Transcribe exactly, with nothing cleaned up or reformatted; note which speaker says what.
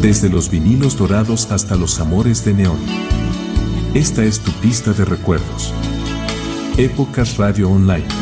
Speaker 1: Desde los vinilos dorados hasta los amores de neón. Esta es tu pista de recuerdos. Épocas Radio Online.